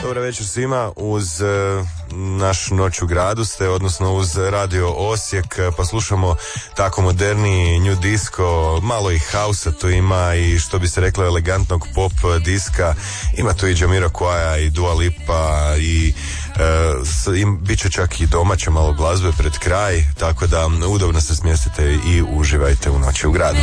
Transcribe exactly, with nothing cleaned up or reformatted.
Dobar večer svima, uz e, naš Noć u gradu ste, odnosno uz Radio Osijek, pa slušamo tako moderni new disco, malo i hausa tu ima i što bi se reklo elegantnog pop diska, ima tu i Jamiroquaia i Dua Lipa i e, s, im, bit će čak i domaće malo glazbe pred kraj, tako da udobno se smjestite i uživajte u Noći u gradu.